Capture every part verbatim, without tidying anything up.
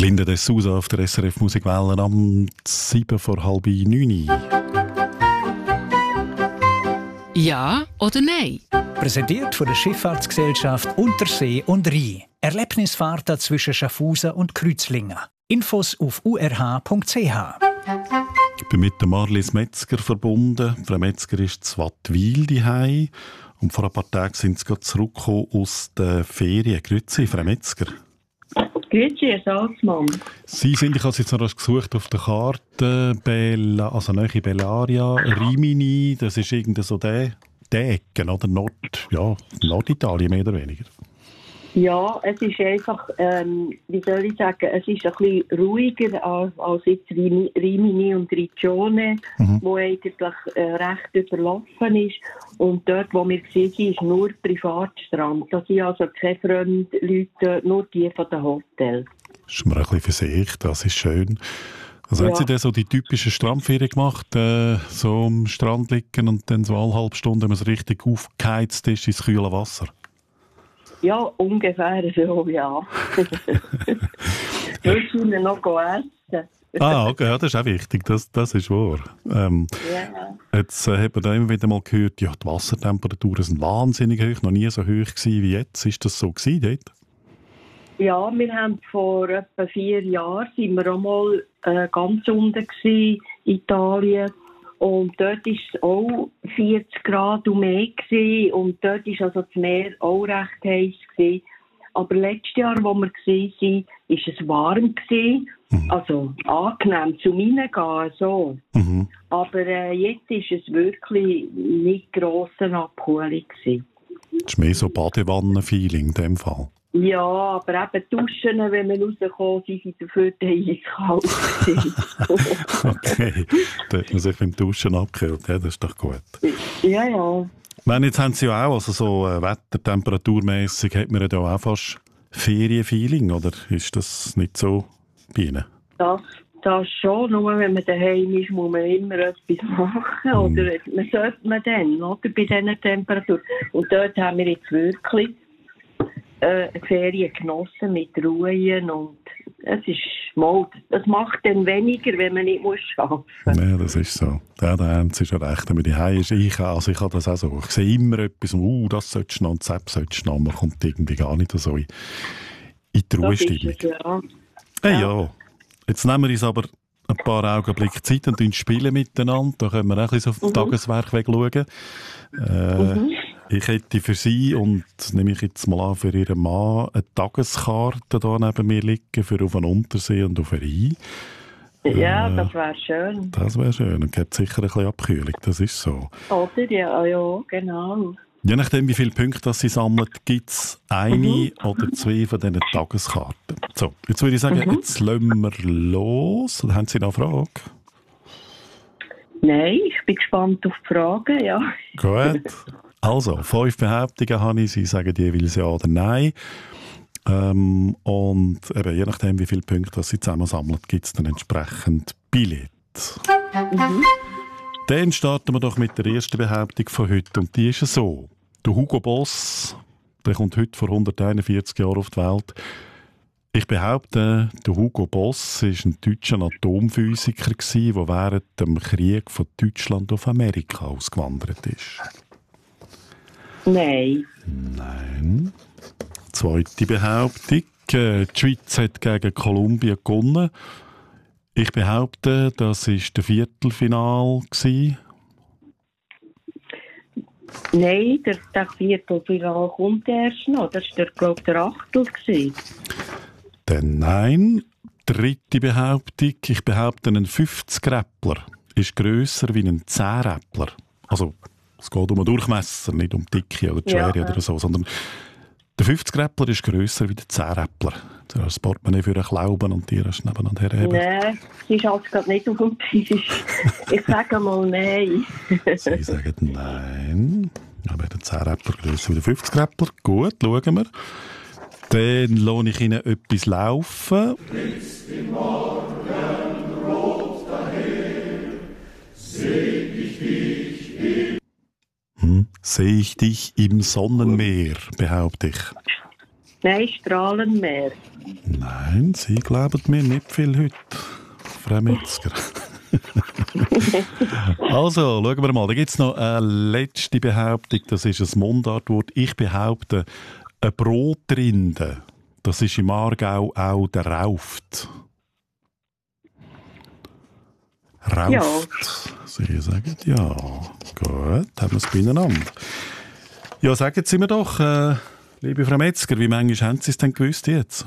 Linda de Souza auf der S R F Musikwelle am sieben vor halb neun. Ja oder nein? Präsentiert von der Schifffahrtsgesellschaft Untersee und Rhein. Erlebnisfahrten zwischen Schaffhausen und Kreuzlingen. Infos auf u r h punkt c h. Ich bin mit der Marlies Metzger verbunden. Frau Metzger ist zu Wattwil daheim und vor ein paar Tagen sind sie gerade zurückgekommen aus der Ferien. Grüezi, Frau Metzger. Grüezi, Herr Salzmann. Sie sind, ich habe es jetzt noch gesucht auf der Karte, Bella, also nahe Bellaria, Rimini, das ist irgendwie so der, der Ecken, oder? Nord, ja, Norditalien mehr oder weniger. Ja, es ist einfach, ähm, wie soll ich sagen, es ist ein bisschen ruhiger als, als jetzt Rimini und Riccione, mhm. wo eigentlich äh, recht überlaufen ist. Und dort, wo wir waren, ist nur Privatstrand. Da sind also keine fremden Leute, nur die von den Hotels. Das ist mir ein bisschen für sich, das ist schön. Also ja. Haben Sie denn so die typischen Strandferien gemacht, äh, so am Strand liegen und dann so alle halbe Stunde, wenn man so richtig aufgeheizt ist, ins kühle Wasser? Ja, ungefähr so, ja. Wir können noch essen. Ah, okay, ja, das ist auch wichtig, das, das ist wahr. Ähm, yeah. Jetzt äh, hat man da immer wieder mal gehört, ja, die Wassertemperaturen sind wahnsinnig hoch, noch nie so hoch gewesen wie jetzt. Ist das so gewesen dort? Ja, wir haben vor etwa vier Jahren sind wir auch mal äh, ganz unten gewesen, in Italien. Und dort war es auch vierzig Grad und mehr gewesen. Und dort war also das Meer auch recht heiß gewesen. Aber letztes Jahr, wo wir waren, war es warm gewesen. Mhm. Also angenehm zum Reingehen, so. Mhm. Aber äh, jetzt ist es wirklich nicht grosse Abkühlung gewesen. Das ist mehr so Badewannen-Feeling in dem Fall. Ja, aber eben duschen, wenn wir rauskommen, sind sie dafür eiskalt gewesen. Okay, da hat man sich beim Duschen abgekühlt, ja, das ist doch gut. Ja, ja. Wenn, jetzt haben Sie ja auch, also so äh, wettertemperaturmässig, hat man ja auch fast Ferienfeeling, oder ist das nicht so bei Ihnen? Das, das schon, nur wenn man daheim ist, muss man immer etwas machen, mm. oder man sollte man dann, oder, bei diesen Temperaturen. Und dort haben wir jetzt wirklich äh, Ferien genossen mit Ruhen und es ist mal, das macht dann weniger, wenn man nicht muss arbeiten muss. Ja, das ist so. Ja, da haben Sie schon recht. Wenn man daheim ist, ich, also ich habe das auch so. Ich sehe immer etwas, uh, das solltest du noch und das solltest du noch. Man kommt irgendwie gar nicht so in, in die Ruhestimmung. Ja. Hey, ja. ja. Jetzt nehmen wir uns aber ein paar Augenblicke Zeit und spielen miteinander. Da können wir auch ein bisschen auf das mhm. Tageswerk wegschauen. Äh, mhm. Ich hätte für Sie und nehme ich jetzt mal an, für Ihren Mann eine Tageskarte hier neben mir liegen für auf den Untersee und auf den Rhein. Ja, äh, das wäre schön. Das wäre schön und gibt sicher ein bisschen Abkühlung, das ist so. Oder? Ja, ja, genau. Je nachdem, wie viele Punkte Sie sammeln, gibt es eine mhm. oder zwei von diesen Tageskarten. So, jetzt würde ich sagen, mhm. jetzt lassen wir los. Oder haben Sie noch eine Frage? Nein, ich bin gespannt auf die Fragen, ja. Gut. Also, fünf Behauptungen habe ich. Sie sagen jeweils ja oder nein. Ähm, und eben, je nachdem, wie viele Punkte Sie zusammen sammeln, gibt es dann entsprechend Billett. Mhm. Dann starten wir doch mit der ersten Behauptung von heute. Und die ist so. Der Hugo Boss, der kommt heute vor hunderteinundvierzig Jahren auf die Welt. Ich behaupte, der Hugo Boss war ein deutscher Atomphysiker, der während dem Krieg von Deutschland auf Amerika ausgewandert ist. Nein. Nein. Zweite Behauptung. Die Schweiz hat gegen Kolumbien gewonnen. Ich behaupte, das war der Viertelfinal. Nein, der, der Viertelfinal kommt erst noch. Das war, glaube ich, der Achtel. Dann nein. Dritte Behauptung. Ich behaupte, ein fünfzig-Räppler ist grösser wie ein zehn-Räppler. Also, es geht um einen Durchmesser, nicht um die Dicke oder die Schwere ja. oder so, sondern der fünfzig-Räppler ist grösser wie der zehn-Räppler. Du hast das Portemonnaie für einen Klauben und die hast nebeneinander herheben. Nein, sie ist halt gerade nicht auf dem Tisch. Ich sage mal nein. Sie sagen nein. Aber der zehn-Räppler grösser wie der fünfzig-Räppler. Gut, schauen wir. Dann lasse ich Ihnen etwas laufen. Blitzt im Morgen rot daher, seh ich dich im... Hm, sehe ich dich im Sonnenmeer, behaupte ich. Nein, Strahlenmeer. Nein, Sie glauben mir nicht viel heute, Frau Metzger. Also, schauen wir mal. Da gibt es noch eine letzte Behauptung. Das ist ein Mundartwort. Ich behaupte, eine Brotrinde, das ist im Aargau auch der Rauft. Rauft. Ja. Sie sagen ja. Gut, haben wir es beieinander. Ja, sagen Sie mir doch, äh, liebe Frau Metzger, wie manchmal haben Sie es denn gewusst jetzt?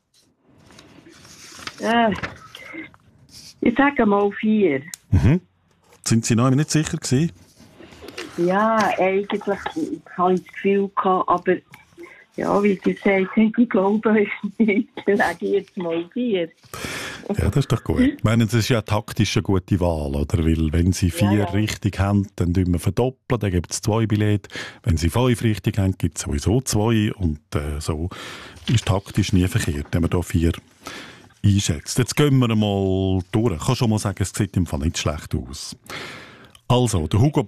Äh, ich sage mal vier. Mhm. Sind Sie noch nicht sicher gewesen? Ja, eigentlich habe ich das Gefühl gehabt, aber ja, wie Sie gesagt haben, ich glaube euch nicht. Dann sage ich jetzt mal vier. Ja, das ist doch gut. Ich meine, das ist ja taktisch eine gute Wahl, oder? Weil wenn Sie vier Ja, ja. richtig haben, dann tun wir verdoppeln, dann gibt es zwei Billette. Wenn Sie fünf richtig haben, gibt es sowieso zwei. Und äh, so ist taktisch nie verkehrt, wenn man da vier einschätzt. Jetzt gehen wir mal durch. Ich kann schon mal sagen, es sieht im Fall nicht schlecht aus. Also, der Hugo